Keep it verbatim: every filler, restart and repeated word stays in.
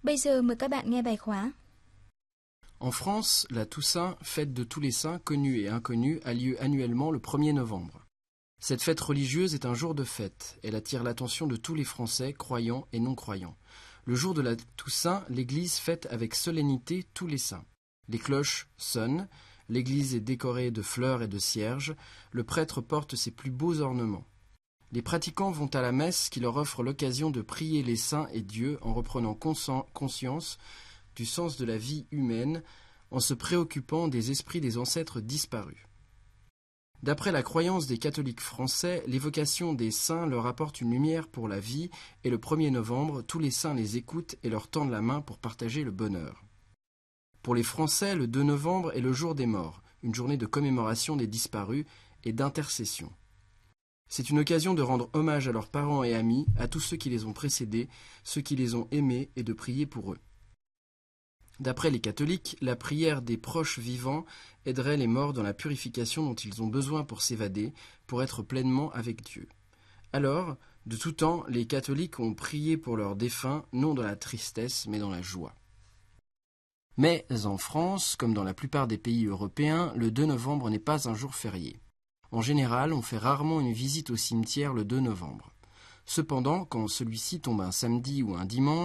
Bây giờ mời các bạn nghe bài khóa. En France, la Toussaint, fête de tous les saints connus et inconnus, a lieu annuellement le premier novembre. Cette fête religieuse est un jour de fête. Elle attire l'attention de tous les Français, croyants et non-croyants. Le jour de la Toussaint, l'Église fête avec solennité tous les saints. Les cloches sonnent, l'église est décorée de fleurs et de cierges, le prêtre porte ses plus beaux ornements. Les pratiquants vont à la messe qui leur offre l'occasion de prier les saints et Dieu en reprenant conscience du sens de la vie humaine, en se préoccupant des esprits des ancêtres disparus. D'après la croyance des catholiques français, l'évocation des saints leur apporte une lumière pour la vie et le premier novembre, tous les saints les écoutent et leur tendent la main pour partager le bonheur. Pour les Français, le deux novembre est le jour des morts, une journée de commémoration des disparus et d'intercession. C'est une occasion de rendre hommage à leurs parents et amis, à tous ceux qui les ont précédés, ceux qui les ont aimés et de prier pour eux. D'après les catholiques, la prière des proches vivants aiderait les morts dans la purification dont ils ont besoin pour s'évader, pour être pleinement avec Dieu. Alors, de tout temps, les catholiques ont prié pour leurs défunts, non dans la tristesse, mais dans la joie. Mais en France, comme dans la plupart des pays européens, le deux novembre n'est pas un jour férié. En général, on fait rarement une visite au cimetière le deux novembre. Cependant, quand celui-ci tombe un samedi ou un dimanche,